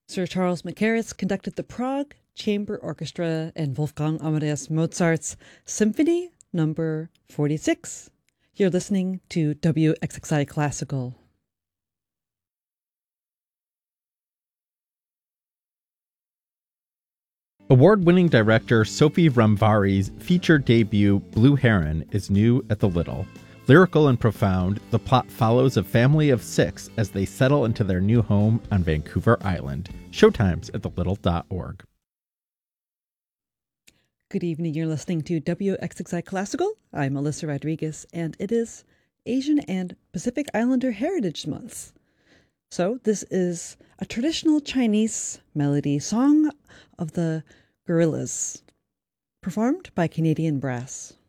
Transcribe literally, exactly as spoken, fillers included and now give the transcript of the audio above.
Sir Charles Mackerras conducted the Prague Chamber Orchestra and Wolfgang Amadeus Mozart's Symphony Number forty-six. You're listening to W X X I Classical. Award-winning director Sophie Ramvari's feature debut, Blue Heron, is new at the Little. Lyrical and profound, the plot follows a family of six as they settle into their new home on Vancouver Island. Showtimes at the little dot org. Good evening. You're listening to W X X I Classical. I'm Melissa Rodriguez, and it is Asian and Pacific Islander Heritage Month. So this is a traditional Chinese melody song of the Gorillas, performed by Canadian Brass.